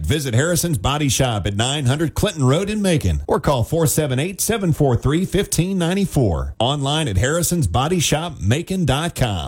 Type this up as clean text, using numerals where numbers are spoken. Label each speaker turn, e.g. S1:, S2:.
S1: Visit Harrison's Body Shop at 900 Clinton Road in Macon or call 478-743-1594. Online at harrisonsbodyshopmacon.com.